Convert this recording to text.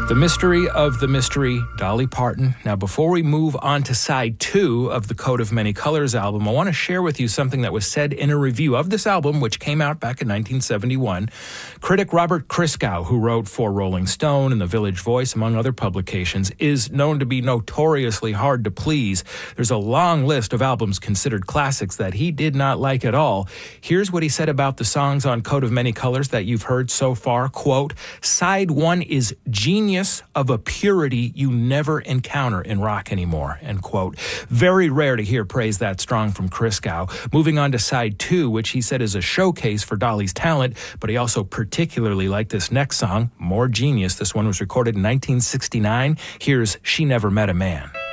The Mystery of the Mystery, Dolly Parton. Now, before we move on to side 2 of the Coat of Many Colors album, I want to share with you something that was said in a review of this album, which came out back in 1971. Critic Robert Christgau, who wrote for Rolling Stone and The Village Voice, among other publications, is known to be notoriously hard to please. There's a long list of albums considered classics that he did not like at all. Here's what he said about the songs on Coat of Many Colors that you've heard so far. Quote, "Side 1 is genius of a purity you never encounter in rock anymore," end quote. Very rare to hear praise that strong from Christgau. Moving on to side 2, which he said is a showcase for Dolly's talent, but he also particularly liked this next song, more genius. This one was recorded in 1969. Here's She Never Met a Man.